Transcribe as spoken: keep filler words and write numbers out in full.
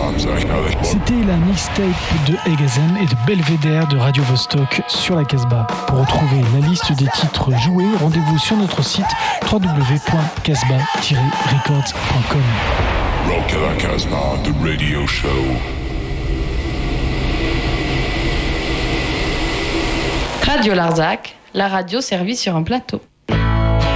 C'était la mixtape de Egazem et de Belvédère de Radio Vostok sur la Casbah. Pour retrouver la liste des titres joués, rendez-vous sur notre site w w w point casbah tiret records point com. Rock à la Casbah, the radio show. Radio Larzac, la radio servie sur un plateau.